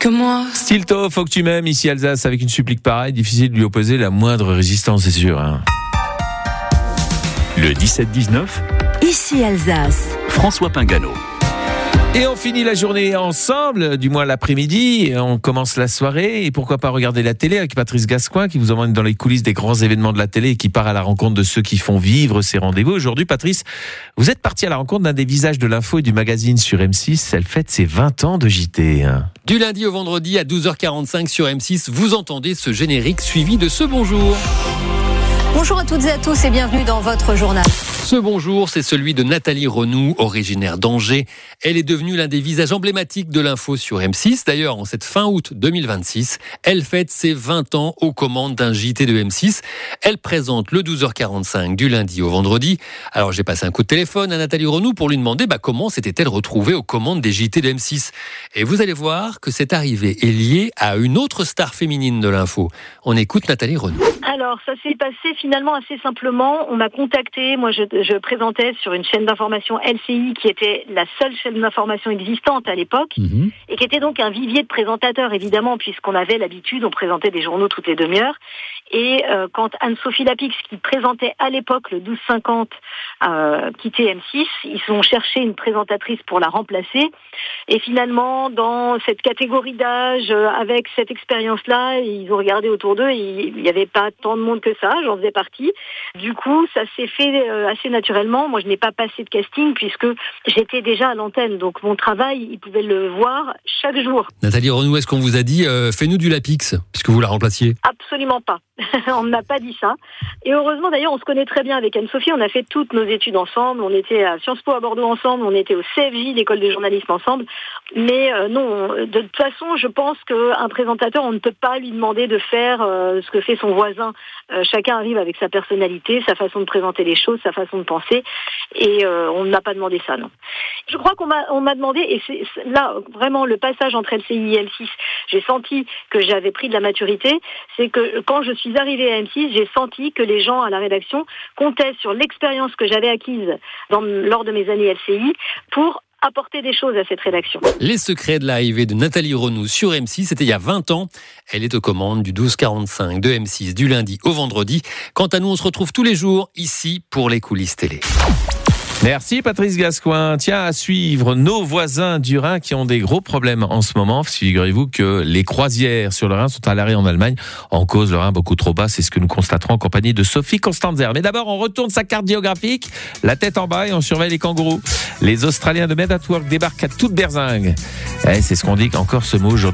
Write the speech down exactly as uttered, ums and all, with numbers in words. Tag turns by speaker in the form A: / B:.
A: que moi.
B: Stilto, faut que tu m'aimes, ici Alsace, avec une supplique pareille, difficile de lui opposer la moindre résistance, c'est sûr. Hein.
C: Le dix-sept dix-neuf,
D: ici Alsace,
C: François Pingano.
B: Et on finit la journée ensemble, du moins l'après-midi, on commence la soirée, et pourquoi pas regarder la télé avec Patrice Gascoin qui vous emmène dans les coulisses des grands événements de la télé et qui part à la rencontre de ceux qui font vivre ces rendez-vous. Aujourd'hui, Patrice, vous êtes parti à la rencontre d'un des visages de l'info et du magazine sur M six, elle fête ses vingt ans de J T.
E: Du lundi au vendredi à douze heures quarante-cinq sur M six, vous entendez ce générique suivi de ce bonjour.
F: Bonjour à toutes et à tous et bienvenue dans votre journal.
E: Ce bonjour, c'est celui de Nathalie Renou, originaire d'Angers. Elle est devenue l'un des visages emblématiques de l'info sur M six. D'ailleurs, en cette fin août deux mille vingt-six, elle fête ses vingt ans aux commandes d'un J T de M six. Elle présente le douze heures quarante-cinq du lundi au vendredi. Alors, j'ai passé un coup de téléphone à Nathalie Renou pour lui demander bah, comment s'était-elle retrouvée aux commandes des J T de M six. Et vous allez voir que cette arrivée est liée à une autre star féminine de l'info. On écoute Nathalie Renou.
G: Alors, ça s'est passé finalement assez simplement. On m'a contacté, moi je, je présentais sur une chaîne d'information L C I qui était la seule chaîne d'information existante à l'époque mmh. et qui était donc un vivier de présentateurs évidemment puisqu'on avait l'habitude, on présentait des journaux toutes les demi-heures. Et euh, quand Anne-Sophie Lapix, qui présentait à l'époque le douze cinquante, euh, quittait M six, ils ont cherché une présentatrice pour la remplacer. Et finalement, dans cette catégorie d'âge, euh, avec cette expérience-là, ils ont regardé autour d'eux et il n'y avait pas tant de monde que ça, j'en faisais partie. Du coup, ça s'est fait euh, assez naturellement. Moi, je n'ai pas passé de casting puisque j'étais déjà à l'antenne. Donc mon travail, ils pouvaient le voir chaque jour.
E: Nathalie Renou, est-ce qu'on vous a dit euh, « fais-nous du Lapix » puisque vous la remplaciez ?
G: Absolument pas. On ne m'a pas dit ça. Et heureusement, d'ailleurs, on se connaît très bien avec Anne-Sophie. On a fait toutes nos études ensemble. On était à Sciences Po à Bordeaux ensemble. On était au C F J, l'école de journalisme ensemble. Mais euh, non, de toute façon, je pense qu'un présentateur, on ne peut pas lui demander de faire euh, ce que fait son voisin. Euh, chacun arrive avec sa personnalité, sa façon de présenter les choses, sa façon de penser. Et euh, on ne m'a pas demandé ça, non. Je crois qu'on m'a, on m'a demandé, et c'est, c'est là, vraiment, le passage entre L C I et M six, j'ai senti que j'avais pris de la maturité. C'est que quand je suis arrivée à M six, j'ai senti que les gens à la rédaction comptaient sur l'expérience que j'avais acquise dans, lors de mes années L C I pour apporter des choses à cette rédaction.
E: Les secrets de l'arrivée de Nathalie Renou sur M six, c'était il y a vingt ans. Elle est aux commandes du douze quarante-cinq de M six du lundi au vendredi. Quant à nous, on se retrouve tous les jours ici pour les coulisses télé.
B: Merci Patrice Gascoin. Tiens, à suivre nos voisins du Rhin qui ont des gros problèmes en ce moment. Figurez-vous que les croisières sur le Rhin sont à l'arrêt en Allemagne. En cause, le Rhin beaucoup trop bas, c'est ce que nous constaterons en compagnie de Sophie Constanzer. Mais d'abord, on retourne sa carte géographique, la tête en bas et on surveille les kangourous. Les Australiens de Men at Work débarquent à toute berzingue. Eh, c'est ce qu'on dit encore ce mot aujourd'hui.